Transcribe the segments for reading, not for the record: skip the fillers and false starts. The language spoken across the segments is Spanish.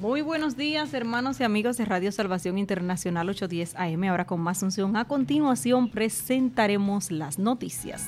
Muy buenos días, hermanos y amigos de Radio Salvación Internacional 810 AM. Ahora con más unción. A continuación presentaremos las noticias.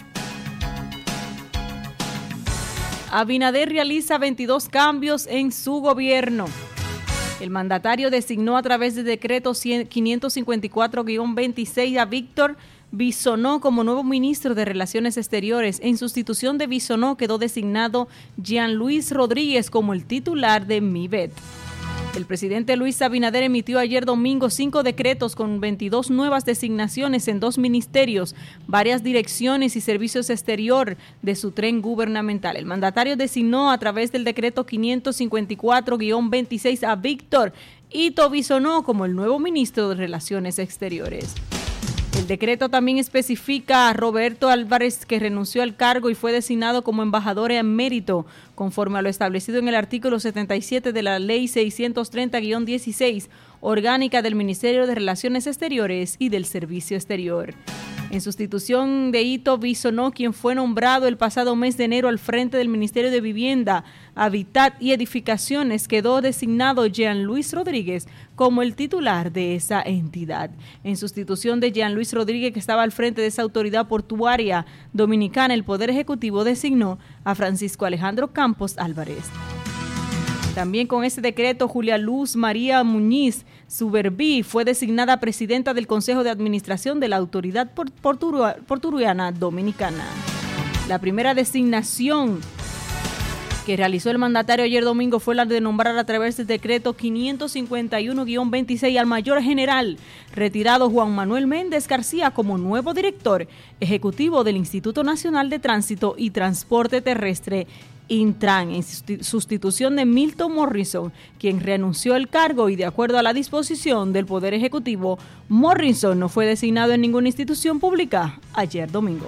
Abinader realiza 22 cambios en su gobierno. El mandatario designó a través de decreto 554-26 a Víctor Bisonó como nuevo ministro de Relaciones Exteriores. En sustitución de Bisonó quedó designado Jean Luis Rodríguez como el titular de MIVET. El presidente Luis Abinader emitió ayer domingo 5 decretos con 22 nuevas designaciones en 2 ministerios, varias direcciones y servicios exterior de su tren gubernamental. El mandatario designó a través del decreto 554-26 a Víctor Ito Bisonó como el nuevo ministro de Relaciones Exteriores. El decreto también especifica a Roberto Álvarez, que renunció al cargo y fue designado como embajador emérito, conforme a lo establecido en el artículo 77 de la Ley 630-16, orgánica del Ministerio de Relaciones Exteriores y del Servicio Exterior. En sustitución de Ito Bisonó, quien fue nombrado el pasado mes de enero al frente del Ministerio de Vivienda, Hábitat y Edificaciones, quedó designado Jean Luis Rodríguez como el titular de esa entidad. En sustitución de Jean Luis Rodríguez, que estaba al frente de esa autoridad portuaria dominicana, el Poder Ejecutivo designó a Francisco Alejandro Campos Álvarez. También con ese decreto, Julia Luz María Muñiz Suberví fue designada presidenta del Consejo de Administración de la Autoridad Portuaria Dominicana. La primera designación que realizó el mandatario ayer domingo fue la de nombrar a través del decreto 551-26 al mayor general retirado Juan Manuel Méndez García como nuevo director ejecutivo del Instituto Nacional de Tránsito y Transporte Terrestre, Intran, en sustitución de Milton Morrison, quien renunció al cargo, y de acuerdo a la disposición del Poder Ejecutivo, Morrison no fue designado en ninguna institución pública ayer domingo.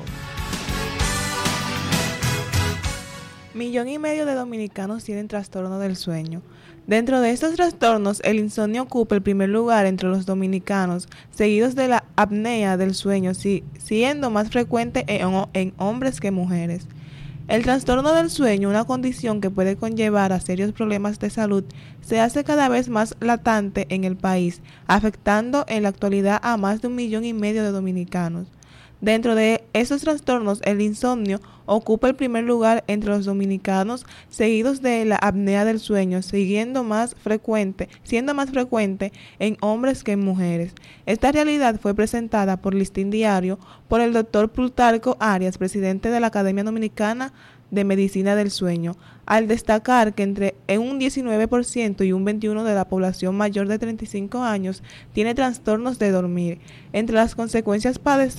1,5 millones de dominicanos tienen trastorno del sueño. Dentro de estos trastornos, el insomnio ocupa el primer lugar entre los dominicanos, seguidos de la apnea del sueño, siendo más frecuente en hombres que mujeres. El trastorno del sueño, una condición que puede conllevar a serios problemas de salud, se hace cada vez más latente en el país, afectando en la actualidad a más de 1,5 millones de dominicanos. Dentro de esos trastornos, el insomnio ocupa el primer lugar entre los dominicanos, seguidos de la apnea del sueño, siendo más frecuente en hombres que en mujeres. Esta realidad fue presentada por Listín Diario por el doctor Plutarco Arias, presidente de la Academia Dominicana de Medicina del Sueño, al destacar que entre un 19% y un 21% de la población mayor de 35 años tiene trastornos de dormir. Entre las consecuencias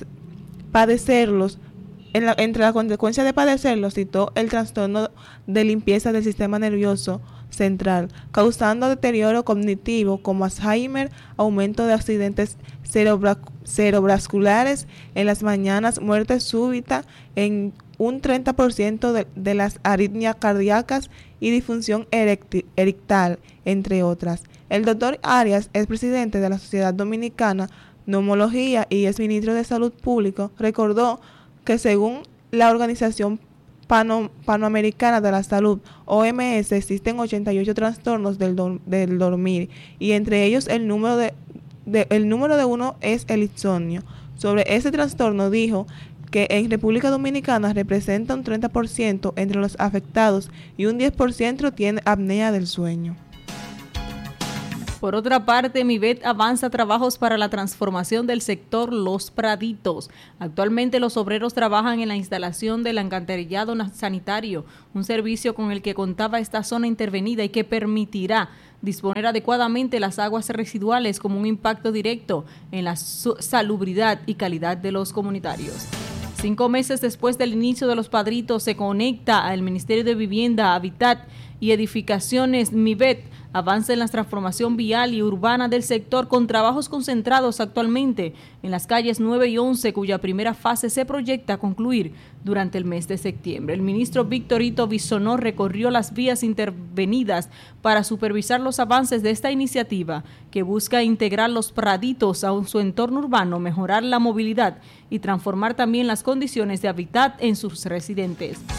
de padecerlos, citó el trastorno de limpieza del sistema nervioso central, causando deterioro cognitivo como Alzheimer, aumento de accidentes cerebrovasculares en las mañanas, muerte súbita en un 30% de las arritmias cardíacas y disfunción eréctil, entre otras. El doctor Arias es presidente de la Sociedad Dominicana Neumología y es ministro de Salud Pública. Recordó que según la Organización Panamericana de la Salud, OMS, existen 88 trastornos del dormir, y entre ellos el número de uno es el insomnio. Sobre ese trastorno dijo que en República Dominicana representa un 30% entre los afectados y un 10% tiene apnea del sueño. Por otra parte, MIVET avanza trabajos para la transformación del sector Los Praditos. Actualmente los obreros trabajan en la instalación del alcantarillado sanitario, un servicio con el que contaba esta zona intervenida y que permitirá disponer adecuadamente las aguas residuales como un impacto directo en la salubridad y calidad de los comunitarios. 5 meses después del inicio de Los Praditos, se conecta al Ministerio de Vivienda, Hábitat y Edificaciones. MIVET avanza en la transformación vial y urbana del sector con trabajos concentrados actualmente en las calles 9 y 11, cuya primera fase se proyecta concluir durante el mes de septiembre. El ministro Víctor Ito Bisonó recorrió las vías intervenidas para supervisar los avances de esta iniciativa, que busca integrar Los Praditos a su entorno urbano, mejorar la movilidad y transformar también las condiciones de hábitat en sus residentes.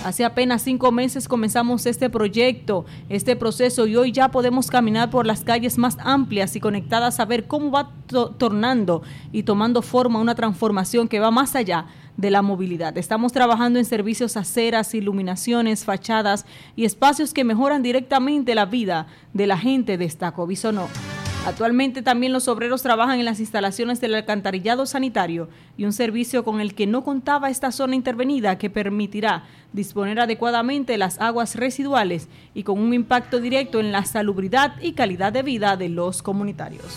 Hace apenas 5 meses comenzamos este proyecto, este proceso, y hoy ya podemos caminar por las calles más amplias y conectadas a ver cómo va tornando y tomando forma una transformación que va más allá de la movilidad. Estamos trabajando en servicios, aceras, iluminaciones, fachadas y espacios que mejoran directamente la vida de la gente, destacó Bisonó. Actualmente también los obreros trabajan en las instalaciones del alcantarillado sanitario y un servicio con el que no contaba esta zona intervenida que permitirá disponer adecuadamente las aguas residuales y con un impacto directo en la salubridad y calidad de vida de los comunitarios.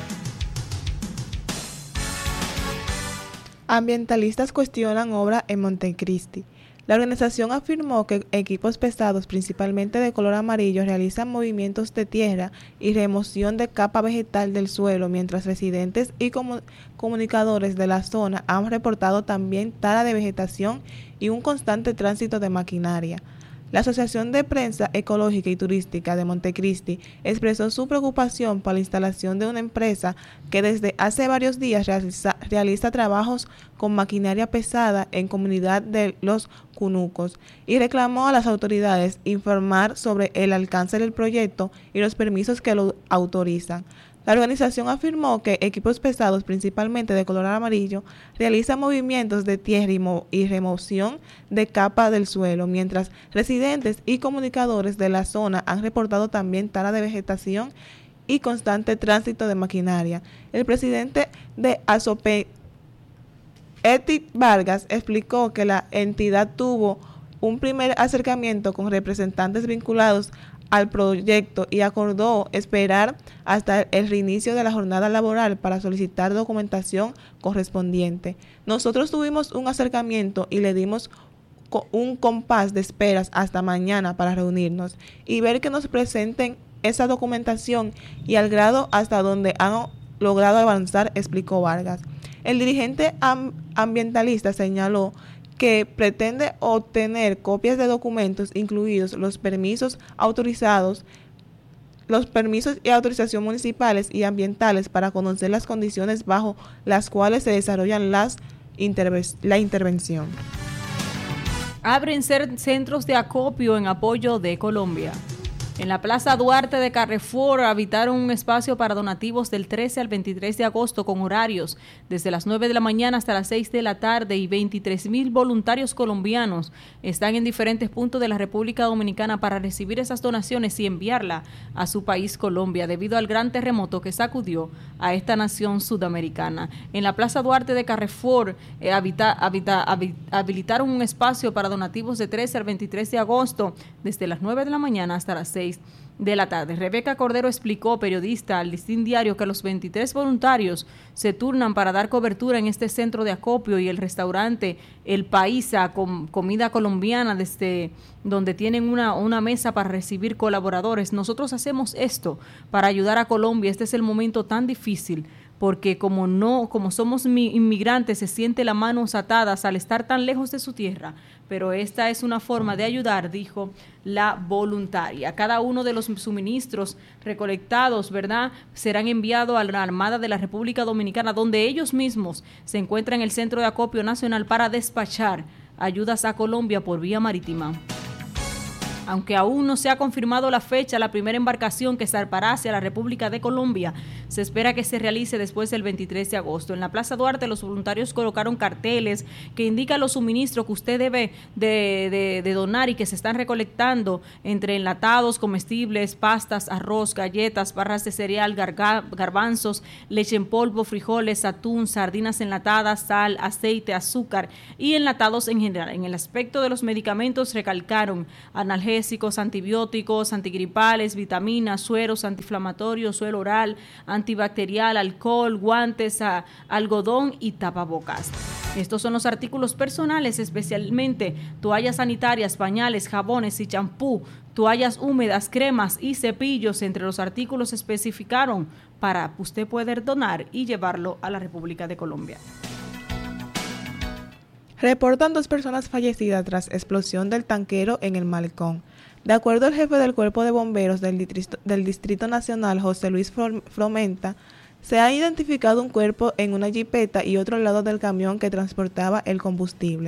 Ambientalistas cuestionan obra en Montecristi. La organización afirmó que equipos pesados, principalmente de color amarillo, realizan movimientos de tierra y remoción de capa vegetal del suelo, mientras residentes y comunicadores de la zona han reportado también tala de vegetación y un constante tránsito de maquinaria. La Asociación de Prensa Ecológica y Turística de Montecristi expresó su preocupación por la instalación de una empresa que desde hace varios días realiza trabajos con maquinaria pesada en comunidad de Los Cunucos y reclamó a las autoridades informar sobre el alcance del proyecto y los permisos que lo autorizan. La organización afirmó que equipos pesados, principalmente de color amarillo, realizan movimientos de tierra y remoción de capa del suelo, mientras residentes y comunicadores de la zona han reportado también tala de vegetación y constante tránsito de maquinaria. El presidente de ASOPE, Eti Vargas, explicó que la entidad tuvo un primer acercamiento con representantes vinculados al proyecto y acordó esperar hasta el reinicio de la jornada laboral para solicitar documentación correspondiente. Nosotros tuvimos un acercamiento y le dimos un compás de esperas hasta mañana para reunirnos y ver que nos presenten esa documentación y al grado hasta donde han logrado avanzar, explicó Vargas. El dirigente ambientalista señaló que pretende obtener copias de documentos, incluidos los permisos autorizados, los permisos y autorización municipales y ambientales, para conocer las condiciones bajo las cuales se desarrollan la intervención. Abren centros de acopio en apoyo de Colombia. En la Plaza Duarte de Carrefour habitaron un espacio para donativos del 13 al 23 de agosto con horarios desde las 9 de la mañana hasta las 6 de la tarde y 23,000 voluntarios colombianos están en diferentes puntos de la República Dominicana para recibir esas donaciones y enviarla a su país Colombia debido al gran terremoto que sacudió a esta nación sudamericana. En la Plaza Duarte de Carrefour habilitaron un espacio para donativos de 13 al 23 de agosto desde las 9 de la mañana hasta las 6 de la tarde. Rebeca Cordero explicó, periodista al Listín Diario, que los 23 voluntarios se turnan para dar cobertura en este centro de acopio y el restaurante El Paisa con comida colombiana, desde donde tienen una mesa para recibir colaboradores. Nosotros hacemos esto para ayudar a Colombia. Este es el momento tan difícil, porque como somos inmigrantes, se siente las manos atadas al estar tan lejos de su tierra, pero esta es una forma de ayudar, dijo la voluntaria. Cada uno de los suministros recolectados, ¿verdad?, serán enviados a la Armada de la República Dominicana, donde ellos mismos se encuentran en el Centro de Acopio Nacional para despachar ayudas a Colombia por vía marítima. Aunque aún no se ha confirmado la fecha, la primera embarcación que zarpará hacia la República de Colombia se espera que se realice después del 23 de agosto. En la Plaza Duarte, los voluntarios colocaron carteles que indican los suministros que usted debe de donar y que se están recolectando, entre enlatados, comestibles, pastas, arroz, galletas, barras de cereal, garbanzos, leche en polvo, frijoles, atún, sardinas enlatadas, sal, aceite, azúcar y enlatados en general. En el aspecto de los medicamentos recalcaron analgésicos, antibióticos, antigripales, vitaminas, sueros, antiinflamatorios, suero oral, antibacterial, alcohol, guantes, algodón y tapabocas. Estos son los artículos personales, especialmente toallas sanitarias, pañales, jabones y champú, toallas húmedas, cremas y cepillos, entre los artículos especificaron para usted poder donar y llevarlo a la República de Colombia. Reportan 2 personas fallecidas tras explosión del tanquero en el Malecón. De acuerdo al jefe del Cuerpo de Bomberos del Distrito Nacional, José Luis Fromenta, se ha identificado un cuerpo en una jipeta y otro al lado del camión que transportaba el combustible.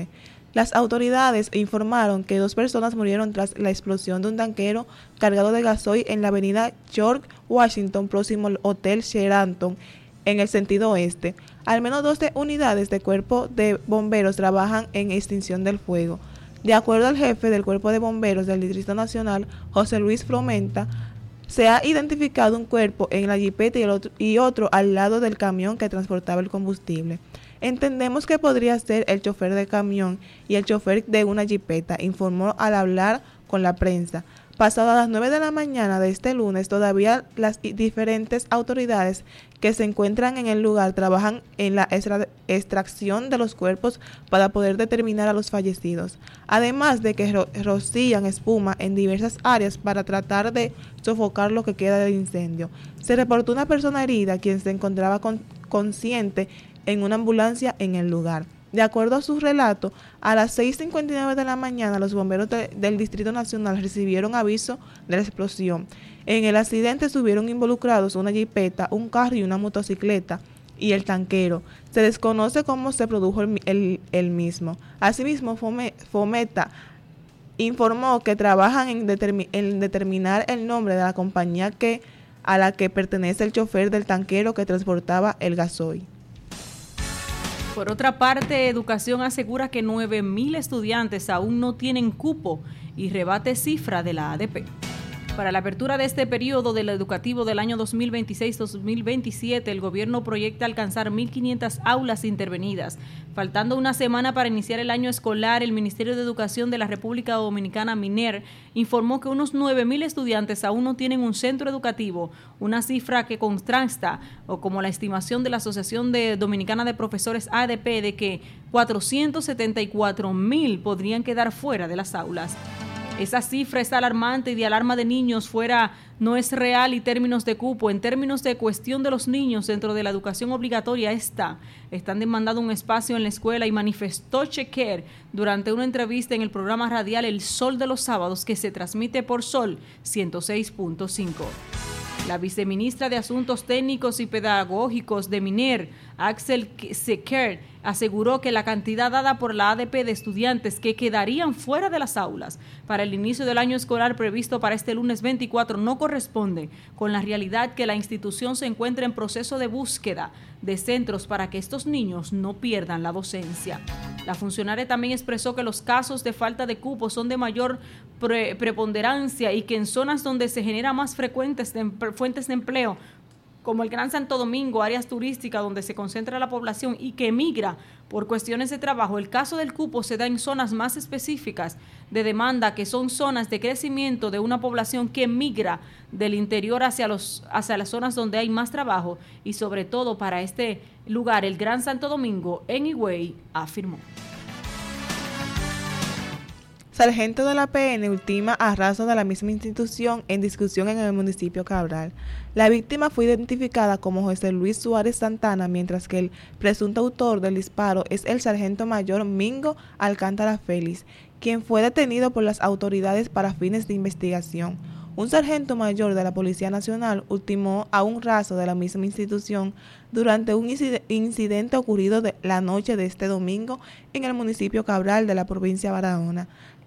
Las autoridades informaron que 2 personas murieron tras la explosión de un tanquero cargado de gasoil en la avenida George Washington, próximo al Hotel Sheraton, en el sentido oeste. Al menos 12 unidades del cuerpo de bomberos trabajan en extinción del fuego. De acuerdo al jefe del cuerpo de bomberos del Distrito Nacional, José Luis Fromenta, se ha identificado un cuerpo en la jipeta y otro al lado del camión que transportaba el combustible. Entendemos que podría ser el chofer del camión y el chofer de una jipeta, informó al hablar con la prensa. Pasadas las 9 de la mañana de este lunes, todavía las diferentes autoridades que se encuentran en el lugar trabajan en la extracción de los cuerpos para poder determinar a los fallecidos, además de que rocían espuma en diversas áreas para tratar de sofocar lo que queda del incendio. Se reportó una persona herida quien se encontraba consciente en una ambulancia en el lugar. De acuerdo a su relato, a las 6:59 de la mañana los bomberos del Distrito Nacional recibieron aviso de la explosión. En el accidente estuvieron involucrados una jipeta, un carro y una motocicleta y el tanquero. Se desconoce cómo se produjo el mismo. Asimismo, Fometa informó que trabajan en determinar el nombre de la compañía a la que pertenece el chofer del tanquero que transportaba el gasoil. Por otra parte, Educación asegura que 9.000 estudiantes aún no tienen cupo y rebate cifra de la ADP. Para la apertura de este periodo del educativo del año 2026-2027, el gobierno proyecta alcanzar 1.500 aulas intervenidas. Faltando una semana para iniciar el año escolar, el Ministerio de Educación de la República Dominicana, MINER, informó que unos 9.000 estudiantes aún no tienen un centro educativo, una cifra que contrasta, o como la estimación de la Asociación Dominicana de Profesores ADP, de que 474.000 podrían quedar fuera de las aulas. Esa cifra es alarmante y de alarma de niños fuera no es real y términos de cupo. En términos de cuestión de los niños dentro de la educación obligatoria están demandando un espacio en la escuela y manifestó Chequer durante una entrevista en el programa radial El Sol de los Sábados que se transmite por Sol 106.5. La viceministra de Asuntos Técnicos y Pedagógicos de MINER, Axel Sequer, aseguró que la cantidad dada por la ADP de estudiantes que quedarían fuera de las aulas para el inicio del año escolar previsto para este lunes 24 no corresponde con la realidad que la institución se encuentra en proceso de búsqueda de centros para que estos niños no pierdan la docencia. La funcionaria también expresó que los casos de falta de cupo son de mayor preponderancia y que en zonas donde se genera más fuentes de empleo, como el Gran Santo Domingo, áreas turísticas donde se concentra la población y que emigra por cuestiones de trabajo, el caso del cupo se da en zonas más específicas de demanda, que son zonas de crecimiento de una población que migra del interior hacia las zonas donde hay más trabajo y sobre todo para este lugar, el Gran Santo Domingo, en Higüey, afirmó. Sargento de la PN ultima arraso de la misma institución en discusión en el municipio Cabral. La víctima fue identificada como José Luis Suárez Santana, mientras que el presunto autor del disparo es el sargento mayor Mingo Alcántara Félix, quien fue detenido por las autoridades para fines de investigación. Un sargento mayor de la Policía Nacional ultimó a un raso de la misma institución durante un incidente ocurrido la noche de este domingo en el municipio Cabral de la provincia de Barahona.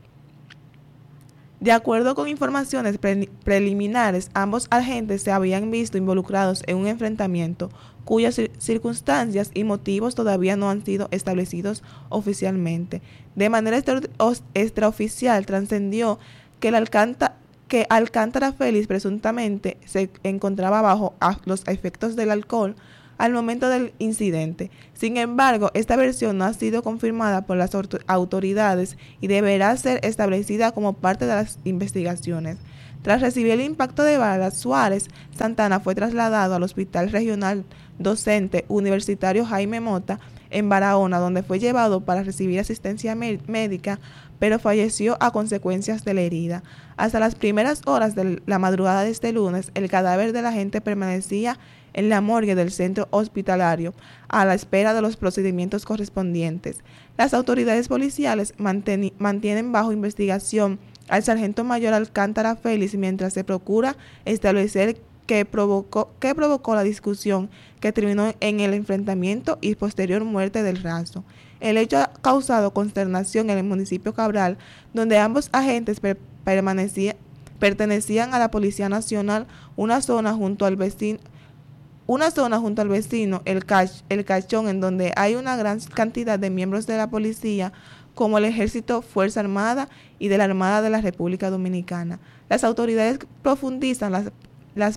De acuerdo con informaciones preliminares, ambos agentes se habían visto involucrados en un enfrentamiento cuyas circunstancias y motivos todavía no han sido establecidos oficialmente. De manera extraoficial trascendió que Alcántara Félix presuntamente se encontraba bajo los efectos del alcohol al momento del incidente. Sin embargo, esta versión no ha sido confirmada por las autoridades y deberá ser establecida como parte de las investigaciones. Tras recibir el impacto de balas, Suárez Santana fue trasladado al Hospital Regional Docente Universitario Jaime Mota en Barahona, donde fue llevado para recibir asistencia médica, pero falleció a consecuencias de la herida. Hasta las primeras horas de la madrugada de este lunes, el cadáver del agente permanecía en la morgue del centro hospitalario, a la espera de los procedimientos correspondientes. Las autoridades policiales mantienen bajo investigación al sargento mayor Alcántara Félix mientras se procura establecer qué provocó la discusión que terminó en el enfrentamiento y posterior muerte del raso. El hecho ha causado consternación en el municipio Cabral, donde ambos agentes pertenecían a la Policía Nacional, una zona junto al vecino, el Cachón, en donde hay una gran cantidad de miembros de la policía, como el Ejército, Fuerza Armada y de la Armada de la República Dominicana. Las autoridades profundizan las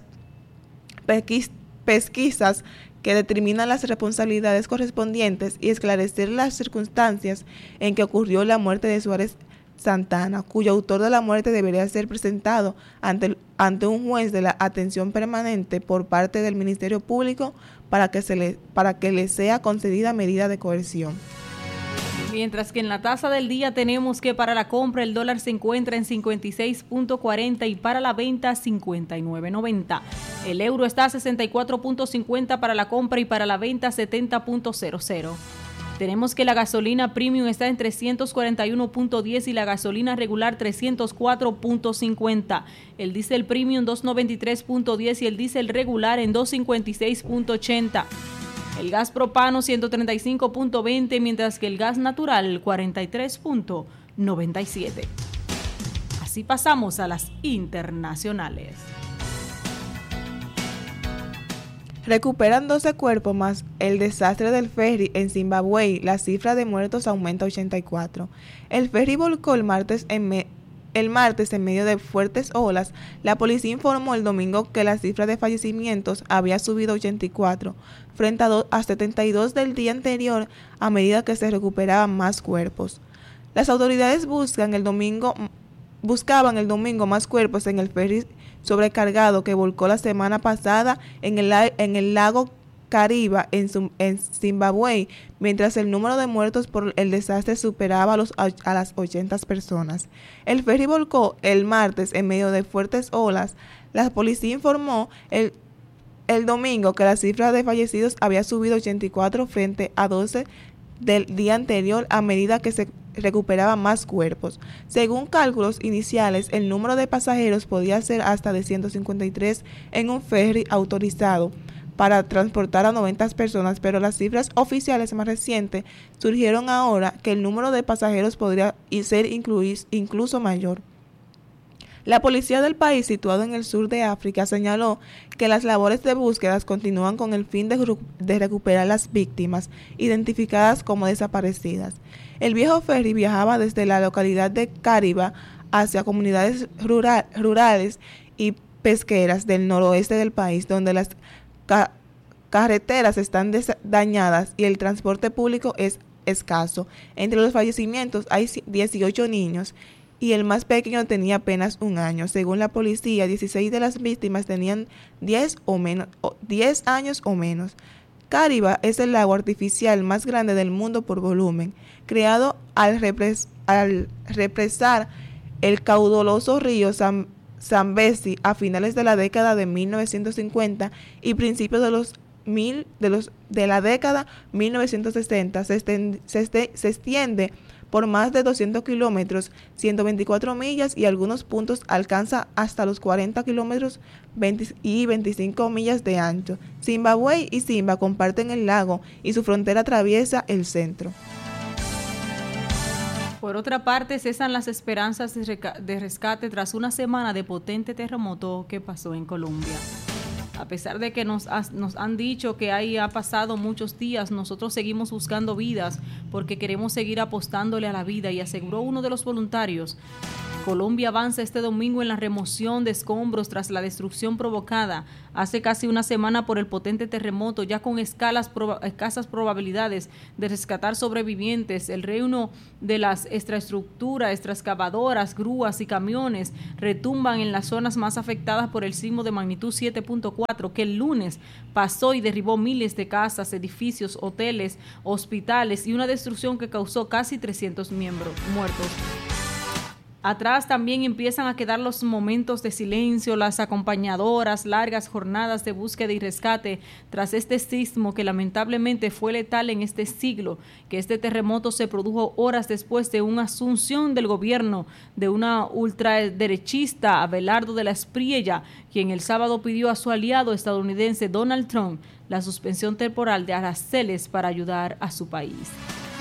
pesquisas que determinan las responsabilidades correspondientes y esclarecer las circunstancias en que ocurrió la muerte de Suárez Santana, cuyo autor de la muerte debería ser presentado ante un juez de la atención permanente por parte del Ministerio Público para que le sea concedida medida de coerción. Mientras que en la tasa del día tenemos que para la compra el dólar se encuentra en 56.40 y para la venta 59.90. El euro está a 64.50 para la compra y para la venta 70.00. Tenemos que la gasolina premium está en 341.10 y la gasolina regular 304.50. El diésel premium 293.10 y el diésel regular en 256.80. El gas propano 135.20, mientras que el gas natural 43.97. Así pasamos a las internacionales. Recuperan 12 cuerpos más el desastre del ferry en Zimbabue. La cifra de muertos aumenta a 84. El ferry volcó el martes en medio de fuertes olas. La policía informó el domingo que la cifra de fallecimientos había subido a 84, frente a 72 del día anterior, a medida que se recuperaban más cuerpos. Las autoridades buscaban el domingo más cuerpos en el ferry sobrecargado que volcó la semana pasada en el lago Kariba en Zimbabue, mientras el número de muertos por el desastre superaba a las 80 personas. El ferry volcó el martes en medio de fuertes olas. La policía informó el domingo que la cifra de fallecidos había subido a 84 frente a 12 del día anterior, a medida que se recuperaban más cuerpos. Según cálculos iniciales, el número de pasajeros podía ser hasta de 153 en un ferry autorizado para transportar a 90 personas, pero las cifras oficiales más recientes surgieron ahora que el número de pasajeros podría ser incluso mayor. La policía del país, situado en el sur de África, señaló que las labores de búsqueda continúan con el fin de recuperar las víctimas identificadas como desaparecidas. El viejo ferry viajaba desde la localidad de Kariba hacia comunidades rurales y pesqueras del noroeste del país, donde las carreteras están dañadas y el transporte público es escaso. Entre los fallecimientos hay 18 niños y el más pequeño tenía apenas un año. Según la policía, 16 de las víctimas tenían 10 años o menos. Kariba es el lago artificial más grande del mundo por volumen, creado al represar el caudaloso río Zambezi a finales de la década de 1950 y principios de la década 1960. Se extiende por más de 200 kilómetros, 124 millas y algunos puntos alcanza hasta los 40 kilómetros y 25 millas de ancho. Zimbabue y Zimba comparten el lago y su frontera atraviesa el centro. Por otra parte, cesan las esperanzas de rescate tras una semana de potente terremoto que pasó en Colombia. A pesar de que nos han dicho que ahí ha pasado muchos días, nosotros seguimos buscando vidas porque queremos seguir apostándole a la vida, y aseguró uno de los voluntarios. Colombia avanza este domingo en la remoción de escombros tras la destrucción provocada hace casi una semana por el potente terremoto, ya con escasas probabilidades de rescatar sobrevivientes. El reino de las extraestructuras, excavadoras, grúas y camiones retumban en las zonas más afectadas por el sismo de magnitud 7.4 que el lunes pasó y derribó miles de casas, edificios, hoteles, hospitales y una destrucción que causó casi 300 muertos. Atrás también empiezan a quedar los momentos de silencio, las acompañadoras, largas jornadas de búsqueda y rescate tras este sismo que lamentablemente fue letal en este siglo, que este terremoto se produjo horas después de una asunción del gobierno de una ultraderechista, Abelardo de la Espriella, quien el sábado pidió a su aliado estadounidense Donald Trump la suspensión temporal de aranceles para ayudar a su país.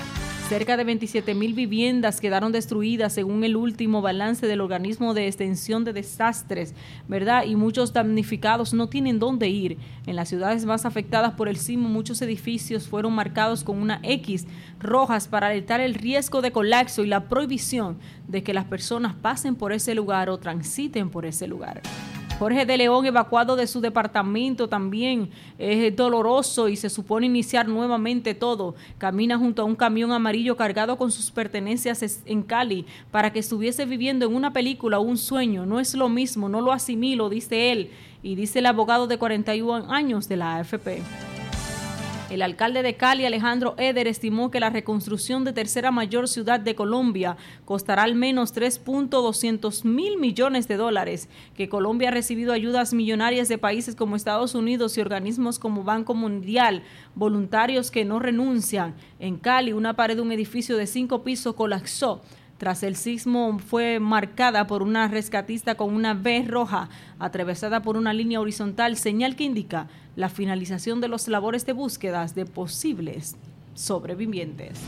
Cerca de 27,000 viviendas quedaron destruidas según el último balance del organismo de extensión de desastres, ¿verdad? Y muchos damnificados no tienen dónde ir. En las ciudades más afectadas por el sismo, muchos edificios fueron marcados con una X rojas para alertar el riesgo de colapso y la prohibición de que las personas pasen por ese lugar o transiten por ese lugar. Jorge de León, evacuado de su departamento, también es doloroso y se supone iniciar nuevamente todo. Camina junto a un camión amarillo cargado con sus pertenencias en Cali para que estuviese viviendo en una película o un sueño. No es lo mismo, no lo asimilo, dice él, y dice el abogado de 41 años de la AFP. El alcalde de Cali, Alejandro Eder, estimó que la reconstrucción de tercera mayor ciudad de Colombia costará al menos $3.200 millones, que Colombia ha recibido ayudas millonarias de países como Estados Unidos y organismos como Banco Mundial, voluntarios que no renuncian. En Cali, una pared de un edificio de 5 pisos colapsó. Tras el sismo fue marcada por una rescatista con una V roja atravesada por una línea horizontal, señal que indica la finalización de las labores de búsquedas de posibles sobrevivientes.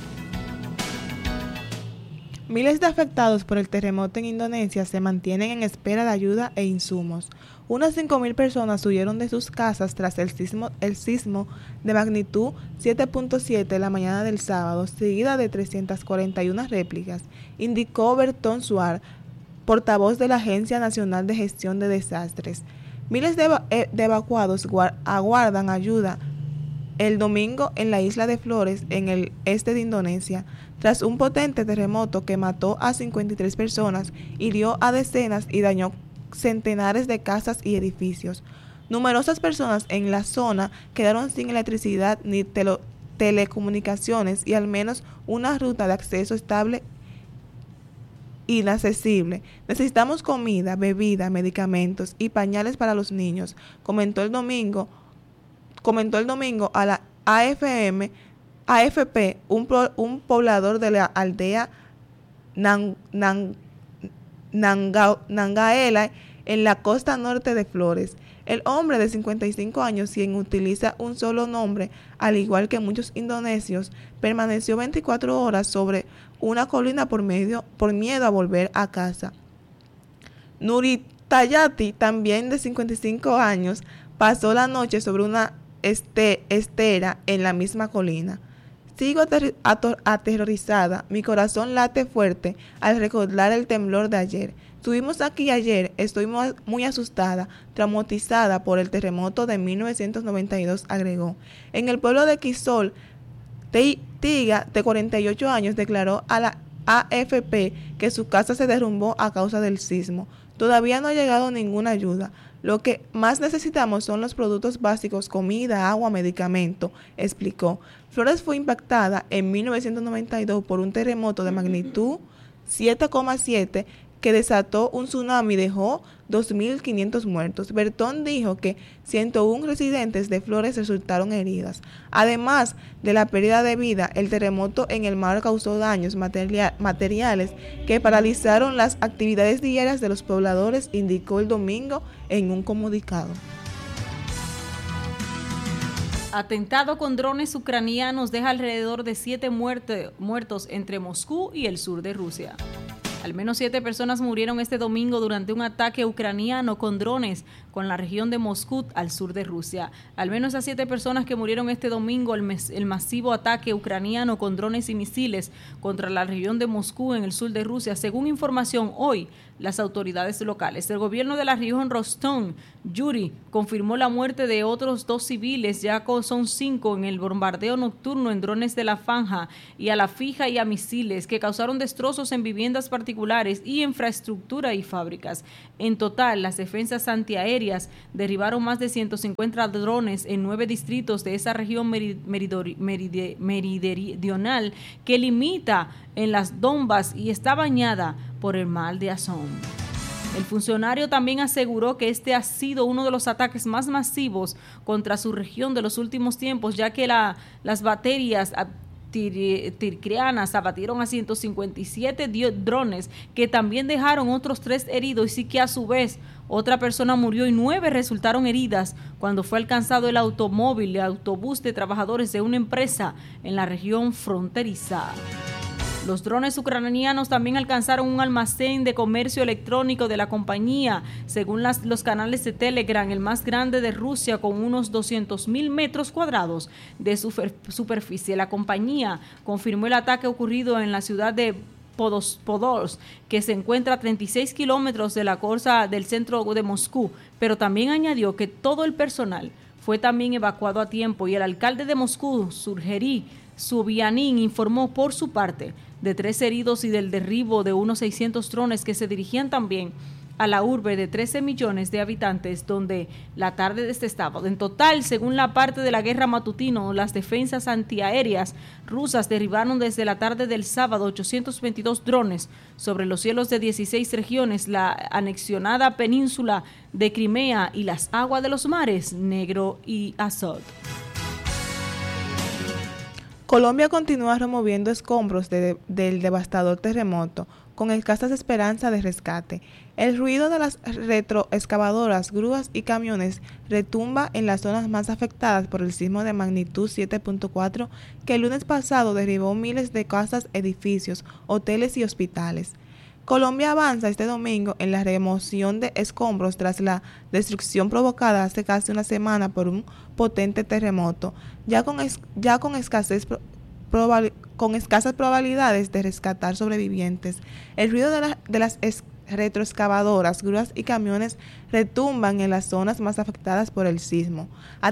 Miles de afectados por el terremoto en Indonesia se mantienen en espera de ayuda e insumos. Unas 5,000 personas huyeron de sus casas tras el sismo de magnitud 7.7 la mañana del sábado, seguida de 341 réplicas, indicó Bertón Suar, portavoz de la Agencia Nacional de Gestión de Desastres. Miles de evacuados aguardan ayuda el domingo en la isla de Flores, en el este de Indonesia, tras un potente terremoto que mató a 53 personas, hirió a decenas y dañó centenares de casas y edificios. Numerosas personas en la zona quedaron sin electricidad ni telecomunicaciones y al menos una ruta de acceso estable inaccesible. Necesitamos comida, bebida, medicamentos y pañales para los niños, comentó el domingo a la AFP un poblador de la aldea Nangaela en la costa norte de Flores. El hombre de 55 años, quien utiliza un solo nombre, al igual que muchos indonesios, permaneció 24 horas sobre una colina por miedo a volver a casa. Nuritayati, también de 55 años, pasó la noche sobre una estera en la misma colina. Sigo aterrorizada, mi corazón late fuerte al recordar el temblor de ayer. Estuvimos aquí ayer, estoy muy asustada, traumatizada por el terremoto de 1992, agregó. En el pueblo de Quisol, Tiga, de 48 años, declaró a la AFP que su casa se derrumbó a causa del sismo. Todavía no ha llegado ninguna ayuda. Lo que más necesitamos son los productos básicos, comida, agua, medicamento, explicó. Flores fue impactada en 1992 por un terremoto de magnitud 7,7 que desató un tsunami y dejó 2.500 muertos. Bertón dijo que 101 residentes de Flores resultaron heridas. Además de la pérdida de vida, el terremoto en el mar causó daños materiales que paralizaron las actividades diarias de los pobladores, indicó el domingo en un comunicado. Atentado con drones ucranianos deja alrededor de 7 muertos entre Moscú y el sur de Rusia. Al menos 7 personas murieron este domingo durante un ataque ucraniano con drones con la región de Moscú al sur de Rusia. Al menos a 7 personas que murieron este domingo el masivo ataque ucraniano con drones y misiles contra la región de Moscú en el sur de Rusia, según información hoy las autoridades locales. El gobierno de la región Rostov, Yuri, confirmó la muerte de otros 2 civiles, ya son 5 en el bombardeo nocturno en drones de la Franja y a la fija y a misiles que causaron destrozos en viviendas particulares y infraestructura y fábricas. En total, las defensas antiaéreas derribaron más de 150 drones en 9 distritos de esa región meridional que limita en las Donbas y está bañada por el mar de Azov. El funcionario también aseguró que este ha sido uno de los ataques más masivos contra su región de los últimos tiempos, ya que las baterías tircrianas abatieron a 157 drones, que también dejaron otros 3 heridos, y sí que a su vez otra persona murió y 9 resultaron heridas cuando fue alcanzado el autobús de trabajadores de una empresa en la región fronteriza. Los drones ucranianos también alcanzaron un almacén de comercio electrónico de la compañía, según los canales de Telegram, el más grande de Rusia, con unos 200.000 metros cuadrados de superficie. La compañía confirmó el ataque ocurrido en la ciudad de Podolsk, que se encuentra a 36 kilómetros de la costa del centro de Moscú, pero también añadió que todo el personal fue también evacuado a tiempo, y el alcalde de Moscú, Sergei Sobyanin, informó por su parte de 3 heridos y del derribo de unos 600 drones que se dirigían también a la urbe de 13 millones de habitantes, donde la tarde de este sábado. En total, según la parte de la guerra matutino, las defensas antiaéreas rusas derribaron desde la tarde del sábado 822 drones sobre los cielos de 16 regiones, la anexionada península de Crimea y las aguas de los mares Negro y Azov. Colombia continúa removiendo escombros del devastador terremoto con escasas esperanzas de rescate. El ruido de las retroexcavadoras, grúas y camiones retumba en las zonas más afectadas por el sismo de magnitud 7.4 que el lunes pasado derribó miles de casas, edificios, hoteles y hospitales. Colombia avanza este domingo en la remoción de escombros tras la destrucción provocada hace casi una semana por un potente terremoto, ya con escasas probabilidades de rescatar sobrevivientes. El ruido de las retroexcavadoras, grúas y camiones retumban en las zonas más afectadas por el sismo.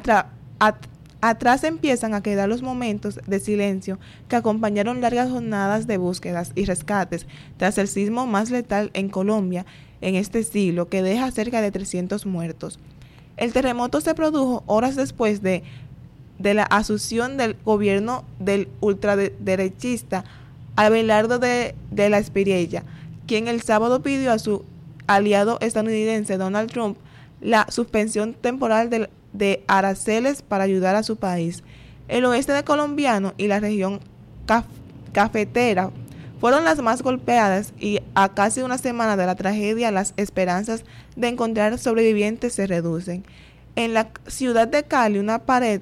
Atrás empiezan a quedar los momentos de silencio que acompañaron largas jornadas de búsquedas y rescates tras el sismo más letal en Colombia en este siglo, que deja cerca de 300 muertos. El terremoto se produjo horas después de la asunción del gobierno del ultraderechista Abelardo de la Espriella, quien el sábado pidió a su aliado estadounidense Donald Trump la suspensión temporal de aranceles para ayudar a su país. El oeste de colombiano y la región cafetera fueron las más golpeadas, y a casi una semana de la tragedia las esperanzas de encontrar sobrevivientes se reducen. En la ciudad de Cali, una pared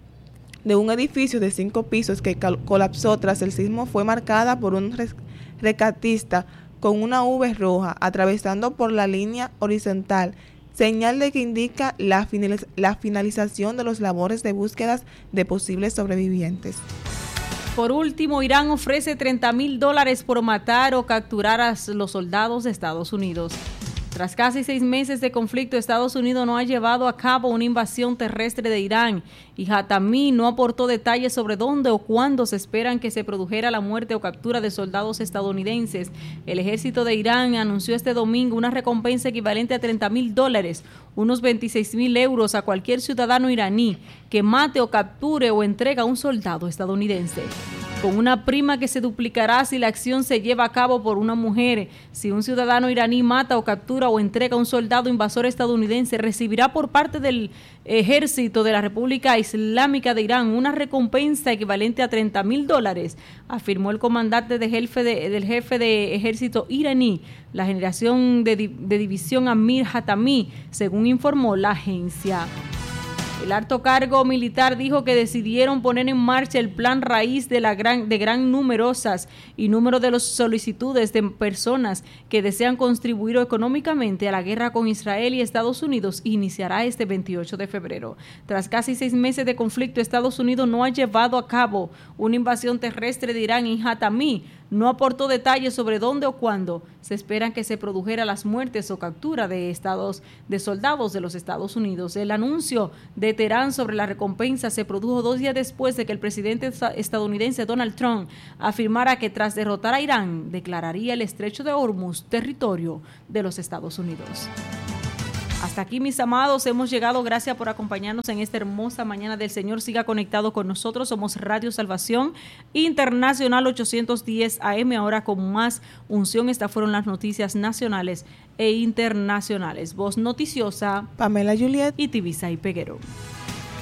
de un edificio de 5 pisos que colapsó tras el sismo fue marcada por un rescatista con una V roja atravesando por la línea horizontal, señal de que indica la finalización de los labores de búsquedas de posibles sobrevivientes. Por último, Irán ofrece $30,000 por matar o capturar a los soldados de Estados Unidos. Tras casi 6 meses de conflicto, Estados Unidos no ha llevado a cabo una invasión terrestre de Irán, y Hatami no aportó detalles sobre dónde o cuándo se esperan que se produjera la muerte o captura de soldados estadounidenses. El ejército de Irán anunció este domingo una recompensa equivalente a $30,000, unos 26,000 euros, a cualquier ciudadano iraní que mate o capture o entregue a un soldado estadounidense, con una prima que se duplicará si la acción se lleva a cabo por una mujer. Si un ciudadano iraní mata o captura o entrega a un soldado invasor estadounidense, recibirá por parte del ejército de la República Islámica de Irán una recompensa equivalente a $30,000, afirmó el comandante del jefe de ejército iraní, la generación de división Amir Hatami, según informó la agencia. El alto cargo militar dijo que decidieron poner en marcha el plan raíz de gran numerosas y número de las solicitudes de personas que desean contribuir económicamente a la guerra con Israel y Estados Unidos, iniciará este 28 de febrero. Tras casi 6 meses de conflicto, Estados Unidos no ha llevado a cabo una invasión terrestre de Irán, y Hatami no aportó detalles sobre dónde o cuándo se esperan que se produjera las muertes o captura de soldados de los Estados Unidos. El anuncio de Teherán sobre la recompensa se produjo 2 días después de que el presidente estadounidense Donald Trump afirmara que tras derrotar a Irán, declararía el estrecho de Hormuz territorio de los Estados Unidos. Hasta aquí, mis amados, hemos llegado. Gracias por acompañarnos en esta hermosa mañana del Señor. Siga conectado con nosotros. Somos Radio Salvación Internacional 810 AM. Ahora con más unción. Estas fueron las noticias nacionales e internacionales. Voz noticiosa, Pamela Juliet y Tibisay Peguero.